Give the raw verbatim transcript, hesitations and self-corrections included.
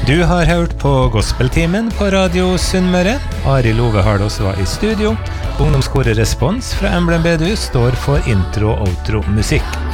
Du har hørt på Gospeltimen på Radio Sunnmøre. Ari Love Hardås var i studio. Ungdomskoret Respons fra Emblem Bedehus står for intro og outro musikk.